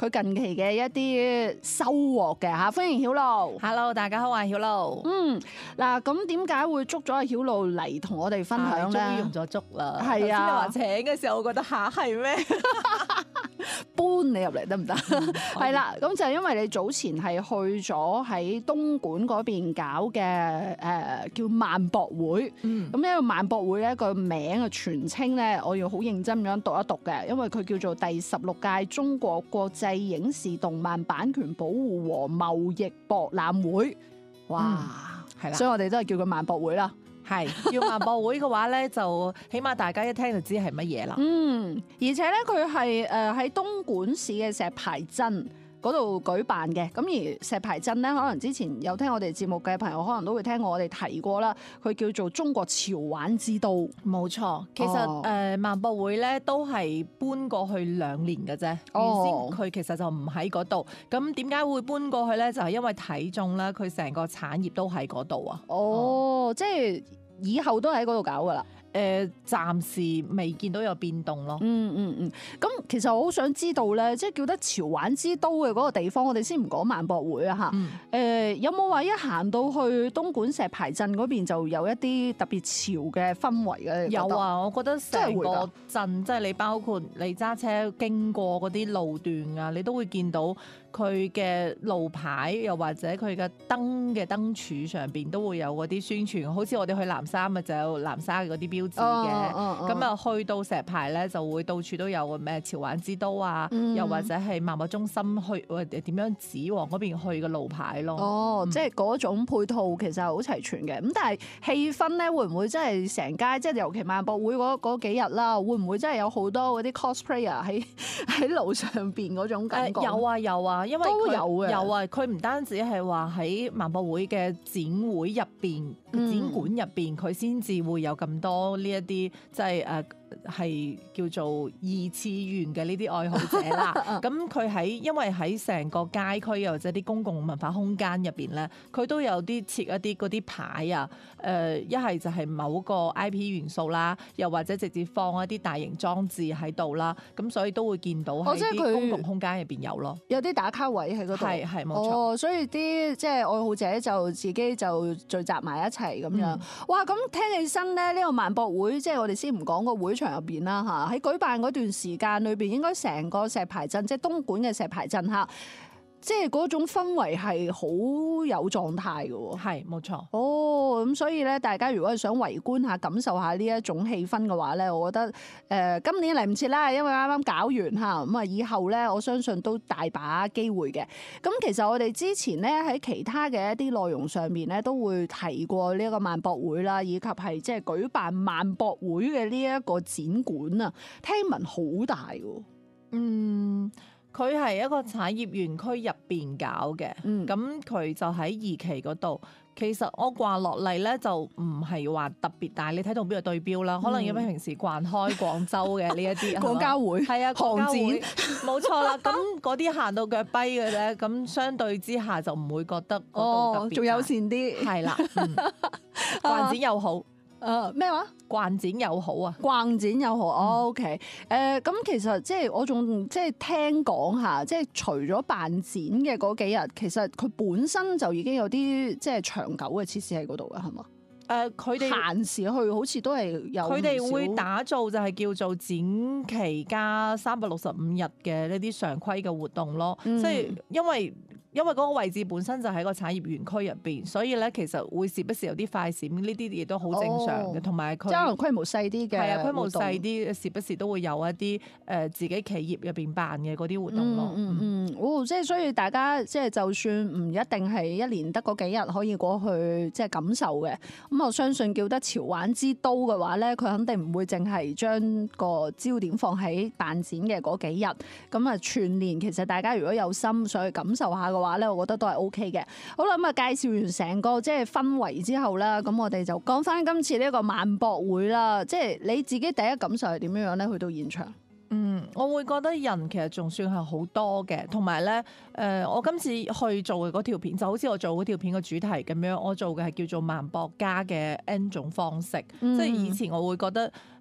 佢近期嘅一啲收穫嘅嚇。歡迎曉露。 Hello， 大家好，我係曉露。 嗱，咁點解會捉咗阿曉露嚟同我哋分享咧？ 終於用咗捉啦。 係啊， 頭先你話請嘅時候，我覺得嚇係咩？ 搬你入嚟得唔得？係啦，咁就係因為你早前係去咗喺東莞嗰邊搞嘅叫萬博會。咁呢個萬博會咧個名嘅全稱咧，我要好認真咁樣讀一讀嘅，因為佢叫做第16屆中國國際影視動漫版權保護和貿易博覽會。哇，係啦，所以我哋都係叫佢萬博會啦。 係叫萬博會嘅話咧，就起碼大家一聽就知係乜嘢啦。 而且咧佢係喺東莞市嘅石牌鎮嗰度舉辦嘅。咁而石牌鎮咧，可能之前有聽我哋節目嘅朋友，可能都會聽過我哋提過啦。佢叫做中國潮玩之都。 冇錯，其實萬博會咧都係搬過去2年嘅啫。原先佢其實就唔喺嗰度。咁點解會搬過去咧？就係因為睇中咧，佢成個產業都喺嗰度啊。 即係以後都喺嗰度搞噶啦。 暫時未見到有變動咯。 咁其實我好想知道咧，即係叫得潮玩之都嘅嗰個地方，我哋先唔講萬博會啊嚇。有冇話一行到去東莞石牌鎮嗰邊就有一啲特別潮嘅氛圍嘅？ 有啊，我覺得成個鎮即係你包括你揸車經過嗰啲路段啊，你都會見到佢嘅路牌，又或者佢嘅燈嘅燈柱上邊都會有嗰啲宣傳。好似我哋去南沙咪就有南沙嘅嗰啲標誌嘅。咁啊去到石牌咧就會到處都有咩潮玩之都啊，又或者係萬博中心去點樣指往嗰邊去嘅路牌咯。 即係嗰種配套其實係好齊全嘅。咁但係氣氛咧會唔會真係成街，即係尤其萬博會嗰幾日啦，會唔會真係有好多嗰啲 cosplayer 喺路上邊嗰種感覺？ 有啊，因為都有嘅。 有啊，佢唔單止係話喺萬博會嘅展會入邊、展館入邊，佢先至會有咁多呢一啲即係係叫做2次元嘅呢啲愛好者啦。咁佢因為喺成個街區又或者啲公共文化空間入邊咧，佢都有啲設一啲嗰啲牌啊。一係就係某個 IP 元素啦，又或者直接放一啲大型裝置喺度啦。咁所以都會見到喺啲公共空間入邊有咯。 有啲打卡位喺嗰度。 係冇錯。 所以啲即係愛好者就自己就聚集埋一齊咁樣。哇！咁聽起身咧，呢個萬博會即係我哋先唔講個會場入邊啦嚇，喺舉辦嗰段時間裏邊，應該成個石牌鎮即係東莞嘅石牌鎮嚇，即係嗰種氛圍係好有狀態嘅喎。 係冇錯。 咁所以咧，大家如果係想圍觀下、感受下呢一種氣氛嘅話咧，我覺得今年嚟唔切啦，因為啱啱搞完嚇，咁啊以後咧，我相信都大把機會嘅。咁其實我哋之前咧喺其他嘅一啲內容上面咧，都會提過呢一個萬博會啦，以及係即係舉辦萬博會嘅呢一個展館啊，聽聞好大喎。 佢係一個產業園區入邊搞嘅，咁佢就喺2期嗰度。其實我逛落嚟咧就唔係話特別大，你睇到邊個對標啦？可能因為平時逛開廣州嘅呢一啲廣交會， 係啊， 航展冇錯啦。咁嗰啲行到腳跛嘅咧，咁相對之下就唔會覺得嗰度特別仲友善啲， 係啦，逛展又好。 咩話？ 逛展又好啊！ 逛展又好，OK。咁其實即係我仲即係聽講下，即係除咗辦展嘅嗰幾日，其實佢本身就已經有啲即係長久嘅設施喺嗰度嘅，係嘛？ 佢哋閒時去好似都係有，佢哋會打造就係叫做展期加365日嘅呢啲常規嘅活動咯。即係因為嗰個位置本身就喺個產業園區入邊，所以咧其實會時不時有啲快閃，呢啲亦都好正常嘅。同埋佢即係可能規模細啲嘅， 係啊，規模細啲，時不時都會有一啲自己企業入邊辦嘅嗰啲活動咯。 即係所以大家即係就算唔一定係一年得嗰幾日可以過去即係感受嘅，咁我相信叫得潮玩之都嘅話咧，佢肯定唔會淨係將個焦點放喺辦展嘅嗰幾日。咁啊，全年其實大家如果有心想去感受下嘅話咧，我覺得都係 OK 嘅。好啦，咁啊介紹完成個即係氛圍之後啦，咁我哋就講翻今次呢一個萬博會啦。即係你自己第一感受係點樣樣咧？去到現場。 我會覺得人其實仲算係好多嘅，同埋咧，我今次去做嘅嗰條片就好似我做嗰條片嘅主題咁樣，我做嘅係叫做萬博家嘅 N 種方式，即係以前我會覺得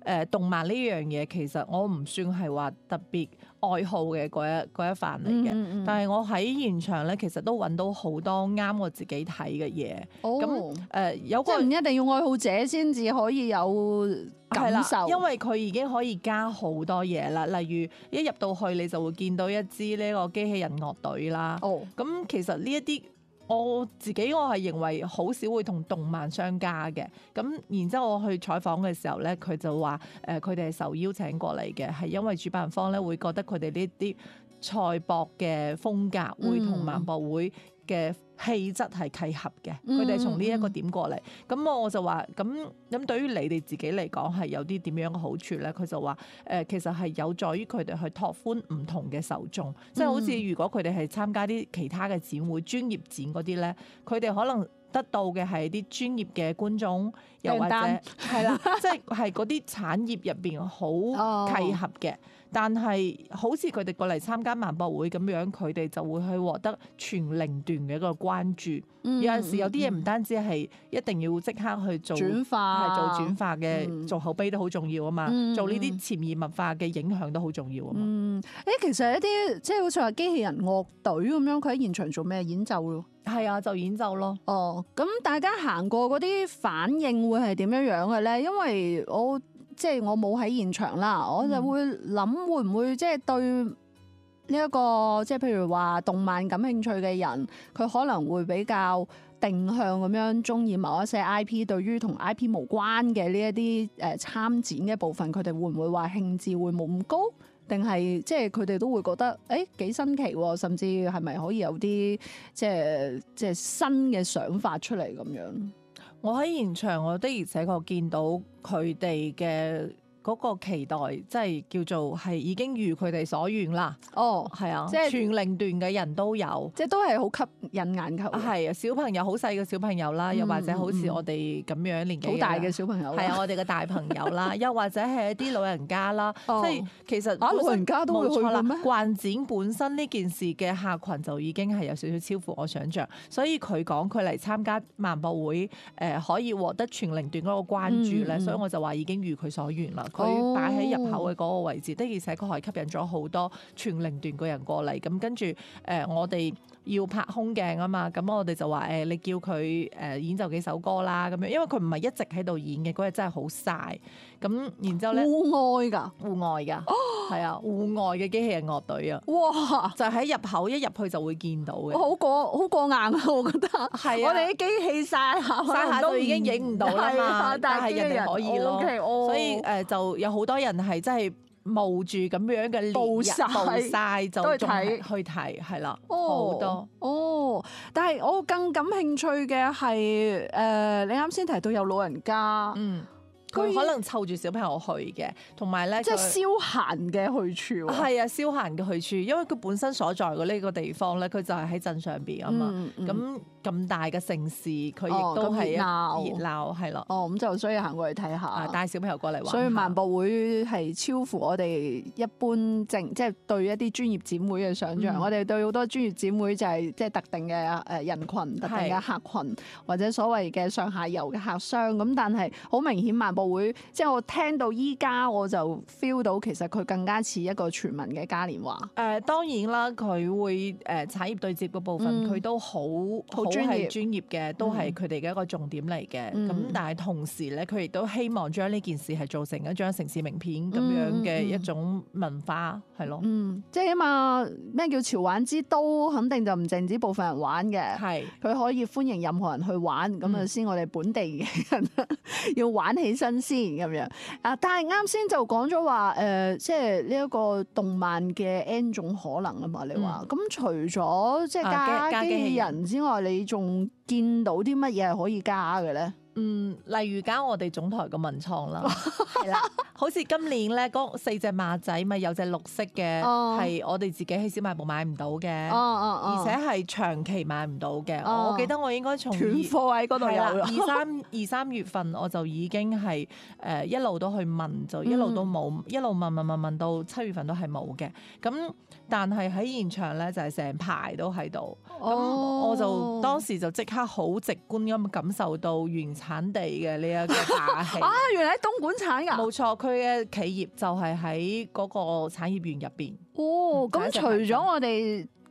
動漫呢樣嘢其實我唔算係話特別愛好嘅嗰一範嚟嘅，但係我喺現場咧，其實都揾到好多啱我自己睇嘅嘢。咁有個即係唔一定要愛好者先至可以有感受， 因為佢已經可以加好多嘢啦。例如一入到去，你就會見到一支呢個機器人樂隊啦。咁其實呢一啲我係認為好少會同動漫相加嘅。咁然之後我去採訪嘅時候咧，佢就話佢哋係受邀請過嚟嘅，係因為主辦方咧會覺得佢哋呢啲賽博嘅風格會同萬博會嘅氣質係契合嘅，佢哋係從呢一個點過嚟。咁我就話咁對於你哋自己嚟講係有啲點樣嘅好處咧？佢就話其實係有助於佢哋去拓寬唔同嘅受眾，即係好似如果佢哋係參加啲其他嘅展會、專業展嗰啲咧，佢哋可能得到嘅係啲專業嘅觀眾，又或者係啦，即係嗰啲產業入邊好契合嘅。但係好似佢哋過嚟參加萬博會咁樣，佢哋就會去獲得全齡段嘅一個關注。有陣時有啲嘢唔單止係一定要即刻去做轉化， 係做轉化嘅，做口碑都好重要啊嘛。做呢啲潛移默化嘅影響都好重要啊嘛。 其實一啲即係好似話機器人樂隊咁樣，佢喺現場做咩？演奏咯。 係啊，就演奏咯。 咁大家行過嗰啲反應會係點樣樣嘅咧？因為我冇喺現場啦，我就會諗會唔會即係對呢一個即係譬如話動漫感興趣嘅人，佢可能會比較定向咁樣中意某一些 IP， 對於同 IP 無關嘅呢一啲參展嘅部分，佢哋會唔會話興致會冇咁高？定係即係佢哋都會覺得幾新奇喎，甚至係咪可以有啲即係新嘅想法出嚟咁樣？ 我喺現場，我的而且確見到佢哋嘅嗰個期待，即係叫做係已經如佢哋所願啦。係啊，即係全齡段嘅人都有， 即係都係好吸引眼球。 係啊，小朋友好細嘅小朋友啦，又或者好似我哋咁樣年紀好大嘅小朋友， 係啊，我哋嘅大朋友啦，又或者係一啲老人家啦，即係其實老人家都會去嘅咩？ 慣展本身呢件事嘅客群就已經係有少少超乎我想象，所以佢講佢嚟參加萬博會可以獲得全齡段嗰個關注咧，所以我就話已經如佢所願啦。佢擺喺入口嘅嗰個位置，的而且確係吸引咗好多全齡段嘅人過嚟。咁跟住我哋要拍空鏡啊嘛，咁我哋就話你叫佢演奏幾首歌啦咁樣，因為佢唔係一直喺度演嘅，嗰日真係好曬。咁然之後咧， 戶外㗎， 係啊，戶外嘅機器人樂隊啊，哇！就喺入口一入去就會見到嘅， 好過硬啊！我覺得係我哋啲機器曬下都已經影唔到啦嘛，但係人哋可以咯，所以就有好多人係真係冒住咁樣嘅暴曬就去睇，係啦，好多。 但係我更感興趣嘅係你啱先提到有老人家。 佢可能湊住小朋友去嘅，同埋咧， 即係消閒嘅去處。 係啊，消閒嘅去處，因為佢本身所在嘅呢個地方咧，佢就係喺鎮上邊啊嘛。咁大嘅城市，佢亦都係熱鬧，係咯。 咁就所以行過去睇下， 帶小朋友過嚟玩。 所以萬博會係超乎我哋一般即係對一啲專業展會嘅想像。我哋對好多專業展會就係即係特定嘅人群、特定嘅客群，或者所謂嘅上下游嘅客商。咁但係好明顯萬博會，即係我聽到依家我就 feel 到其實佢更加似一個全民嘅嘉年華。 當然啦，佢會產業對接嘅部分，佢都好專業嘅，都係佢哋嘅一個重點嚟嘅。咁但係同時咧，佢亦都希望將呢件事係做成一張城市名片咁樣嘅一種文化，係咯。 即係起碼咩叫潮玩之都，肯定就唔淨止部分人玩嘅。係佢可以歡迎任何人去玩，咁啊先我哋本地嘅人要玩起身先咁樣。但係啱先就講咗話即係呢一個動漫嘅 N 種可能啊嘛。你話咁除咗即係加機器人之外，你仲見到啲乜嘢係可以加嘅咧？ 例如加我哋總台嘅文創啦，係啦，好似今年咧嗰4隻馬仔咪有隻綠色嘅，係我哋自己喺小賣部買唔到嘅，而且係長期買唔到嘅。我記得我應該從斷貨喺嗰度有二三月份我就已經係一路都去問，就一路都冇，一路問到7月份都係冇嘅。咁但係喺現場咧就係成排都喺度，咁我就當時就即刻好直觀咁感受到原產產地嘅呢一個霸氣。 啊，原來喺東莞產㗎。 冇錯，佢嘅企業就係喺嗰個產業園入邊。 哦，咁除咗我哋